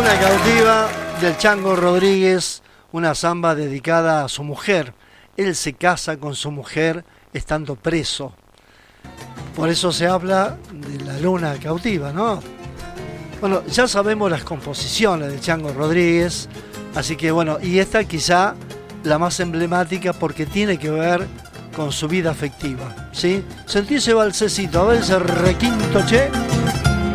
Luna cautiva del Chango Rodríguez, una samba dedicada a su mujer. Él se casa con su mujer estando preso. Por eso se habla de la luna cautiva, ¿no? Bueno, ya sabemos las composiciones del Chango Rodríguez, así que bueno, y esta quizá la más emblemática porque tiene que ver con su vida afectiva, ¿sí? Sentí ese balsecito, a ver ese requinto, che.